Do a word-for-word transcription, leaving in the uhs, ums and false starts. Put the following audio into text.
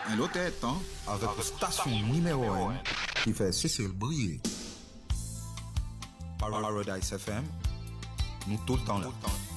Un lot tête, hein? Avec la station numéro un qui fait Cécile briller. Paradise F M, nous tout le temps là.